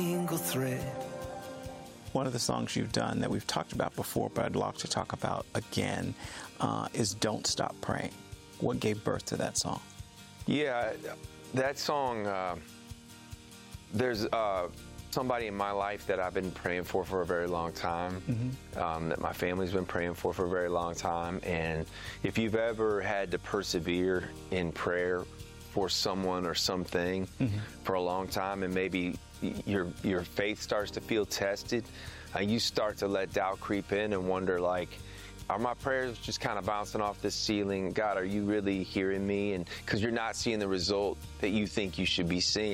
single thread. One of the songs you've done that we've talked about before, but I'd like to talk about again, is Don't Stop Praying. What gave birth to that song? Yeah, that song, there's somebody in my life that I've been praying for a very long time, that my family's been praying for a very long time. And if you've ever had to persevere in prayer for someone or something for a long time, and maybe your faith starts to feel tested, you start to let doubt creep in and wonder, like, are my prayers just kind of bouncing off this ceiling? God, are you really hearing me? And because you're not seeing the result that you think you should be seeing.